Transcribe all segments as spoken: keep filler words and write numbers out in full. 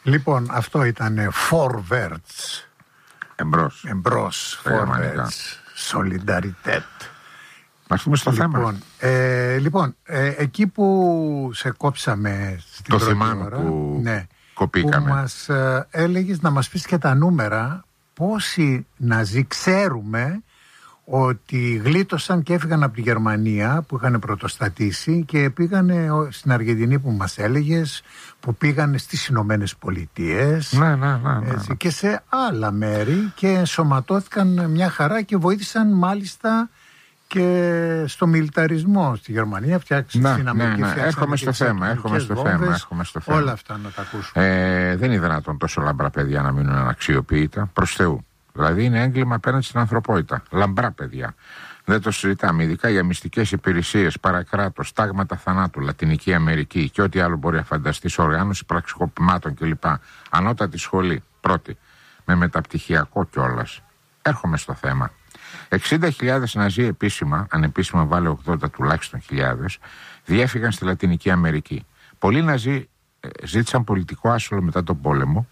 Λοιπόν, αυτό ήταν forwards. Εμπρός. Εμπρός. Forwards. Solidarité. Να πούμε στο λοιπόν, θέμα. Ε, λοιπόν, ε, εκεί που σε κόψαμε στην το πρώτη θυμάμαι ώρα, που ναι, κοπήκαμε. Που μας ε, έλεγες να μας πεις και τα νούμερα, πόσοι Ναζί ξέρουμε ότι γλίτωσαν και έφυγαν από τη Γερμανία που είχαν πρωτοστατήσει και πήγανε στην Αργεντινή που μας έλεγες, που πήγανε στις Ηνωμένες Πολιτείες, ναι, ναι, ναι, ναι, ναι. και σε άλλα μέρη και ενσωματώθηκαν μια χαρά και βοήθησαν μάλιστα και στο μιλιταρισμό στη Γερμανία, φτιάξει ναι, στην Αμερική. Ναι, ναι. Έρχομαι στο θέμα, έρχομαι στο βόμβες, θέμα, έρχομαι στο θέμα. Όλα αυτά να τα ακούσουμε. Ε, δεν είναι δυνατόν τόσο λαμπρά παιδιά να μείνουν αναξιοποιητά, προς Θεού. Δηλαδή είναι έγκλημα απέναντι στην ανθρωπότητα. Λαμπρά παιδιά. Δεν το συζητάμε. Ειδικά για μυστικές υπηρεσίες, παρακράτος, τάγματα θανάτου, Λατινική Αμερική και ό,τι άλλο μπορεί να φανταστεί, οργάνωση πραξικοπημάτων κλπ. Ανώτατη σχολή, πρώτη. Με μεταπτυχιακό κιόλας. Έρχομαι στο θέμα. εξήντα χιλιάδες Ναζί επίσημα, ανεπίσημα βάλε ογδόντα τουλάχιστον χιλιάδες, διέφυγαν στη Λατινική Αμερική. Πολλοί Ναζί ε, ζήτησαν πολιτικό άσυλο μετά τον πόλεμο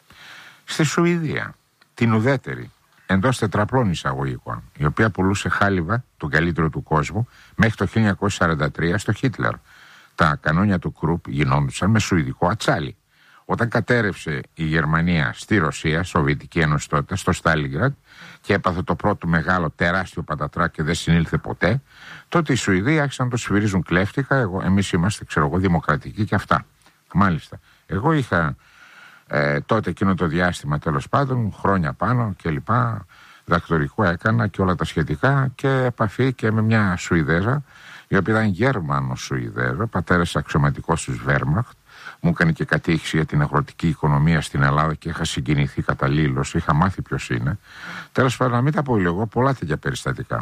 στη Σουηδία, την ουδέτερη, εντός τετραπλών εισαγωγικών, η οποία πουλούσε χάλιβα, τον καλύτερο του κόσμου, μέχρι το χίλια εννιακόσια σαράντα τρία στο Χίτλερ. Τα κανόνια του Κρουπ γινόντουσαν με σουηδικό ατσάλι. Όταν κατέρευσε η Γερμανία στη Ρωσία, Σοβιετική Ένωση τότε, στο Στάλινγκραντ, και έπαθε το πρώτο μεγάλο τεράστιο πατατρά και δεν συνήλθε ποτέ, τότε οι Σουηδοί άρχισαν να το σφυρίζουν κλέφτικα. Εγώ, εμείς είμαστε, ξέρω εγώ, δημοκρατικοί και αυτά. Μάλιστα. Εγώ είχα ε, τότε εκείνο το διάστημα, τέλος πάντων, χρόνια πάνω και λοιπά, δακτορικό έκανα και όλα τα σχετικά και επαφή και με μια Σουηδέζα, η οποία ήταν Γερμανο-Σουηδέζα, πατέρας αξιωματικός της Βέρμαχτ. Μου έκανε και κατήχηση για την αγροτική οικονομία στην Ελλάδα και είχα συγκινηθεί καταλήλως, είχα μάθει ποιος είναι. Τέλος πάντων, να μην τα πω λίγο, πολλά τέτοια περιστατικά.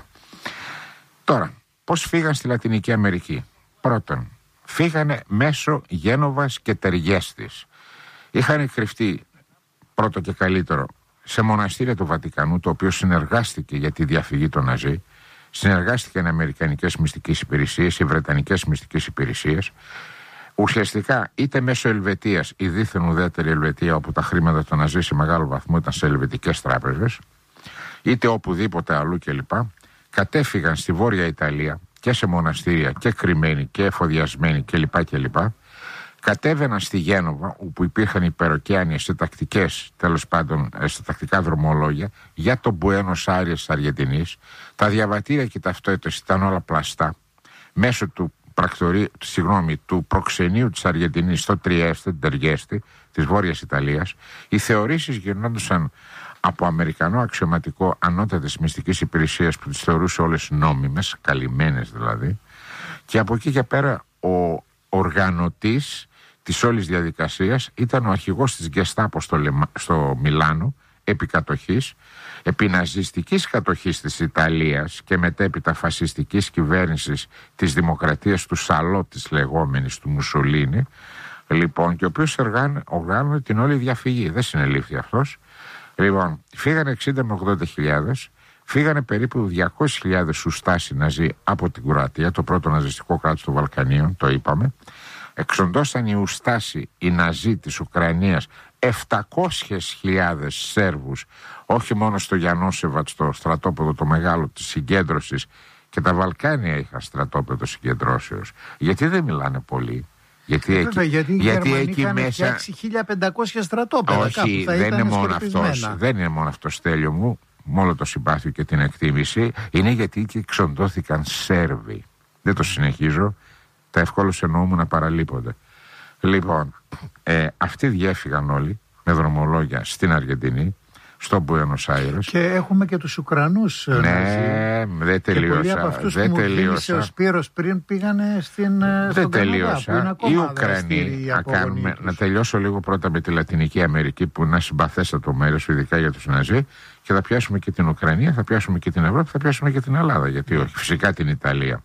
Τώρα, πώς φύγαν στη Λατινική Αμερική? Πρώτον, φύγανε μέσω Γένοβας και Τεργέστης. Είχαν κρυφτεί, πρώτο και καλύτερο, σε μοναστήρια του Βατικανού, το οποίο συνεργάστηκε για τη διαφυγή των Ναζί. Συνεργάστηκαν οι Αμερικανικές μυστικές υπηρεσίες, οι Βρετανικές μυστικές υπηρεσίες. Ουσιαστικά, είτε μέσω Ελβετίας, η δίθεν ουδέτερη Ελβετία, όπου τα χρήματα των Ναζί σε μεγάλο βαθμό ήταν σε ελβετικές τράπεζες, είτε οπουδήποτε αλλού κλπ., κατέφυγαν στη Βόρεια Ιταλία και σε μοναστήρια και κρυμμένοι και εφοδιασμένοι κλπ. κλπ. Κατέβαιναν στη Γένοβα, όπου υπήρχαν υπεροκέανιες σε τακτικές, τέλος πάντων, σε τακτικά δρομολόγια για τον Μπουένος Άιρες της Αργεντινής. Τα διαβατήρια και ταυτότητες ήταν όλα πλαστά. Μέσω του πρακτορεί, συγγνώμη, του προξενείου της Αργεντινής στο Τριέστη, την Τεργέστη, της Βόρειας Ιταλίας, οι θεωρήσεις γινόντουσαν από Αμερικανό αξιωματικό ανώτατης μυστικής υπηρεσίας που τις θεωρούσε όλες νόμιμες, καλυμμένες δηλαδή, και από εκεί και πέρα ο οργανωτής της όλης διαδικασίας ήταν ο αρχηγός της Γκεστάπο στο, Λεμα... στο Μιλάνο, επί κατοχής, επί ναζιστικής κατοχής της Ιταλίας και μετέπειτα φασιστικής κυβέρνησης της δημοκρατίας του Σαλό της λεγόμενης του Μουσολίνη, λοιπόν, και ο οποίος οργάνωνε την όλη διαφυγή. Δεν συνελήφθη αυτός. Λοιπόν, φύγανε εξήντα με ογδόντα χιλιάδες, φύγανε περίπου διακόσιες χιλιάδες Ουστάσοι Ναζί από την Κροατία, το πρώτο ναζιστικό κράτος των Βαλκανίων, το είπαμε. Εξοντώσαν οι Ουστάσοι, οι Ναζί της Ουκρανίας, επτακόσιες χιλιάδες Σέρβους, όχι μόνο στο Γιαννόσεβατ, στο στρατόπεδο το μεγάλο της συγκέντρωσης, και τα Βαλκάνια είχαν στρατόπεδο συγκεντρώσεως. Γιατί δεν μιλάνε πολύ? Γιατί ε, εκεί, βέβαια, γιατί γιατί οι εκεί μέσα φτιάξει χίλια πεντακόσια στρατόπεδα. Όχι, κάπου, δεν είναι μόνο αυτός. Δεν είναι μόνο αυτό, Στέλιο μου, με όλο το συμπάθειο και την εκτίμηση. Είναι γιατί εκεί εξοντώθηκαν Σέρβοι. Δεν το συνεχίζω. Τα ευκόλως εννοούμε να παραλείπονται. Λοιπόν, ε, αυτοί διέφυγαν όλοι με δρομολόγια στην Αργεντινή, στον Μπουένος Άιρες. Και έχουμε και τους Ουκρανούς. Ναι, δεν τελείωσα. Και πολλοί από αυτούς δεν που τελείωσα. μου ο Σπύρος πριν πήγανε στην, δεν στον τελείωσα. Καναδά, που είναι Οι Ουκρανοί, να, κάνουμε, να τελειώσω λίγο πρώτα με τη Λατινική Αμερική, που είναι ένα συμπαθέστατο μέρος, ειδικά για τους Ναζί, και θα πιάσουμε και την Ουκρανία, θα πιάσουμε και την Ευρώπη, θα πιάσουμε και την Ελλάδα, γιατί όχι, φυσικά την Ιταλία.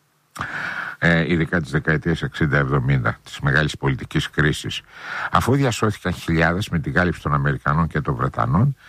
Ε, ειδικά τις δεκαετίες εξήντα εβδομήντα, της μεγάλης πολιτικής κρίσης. Αφού διασώθηκαν χιλιάδες με την κάλυψη των Αμερικανών και των Βρετανών,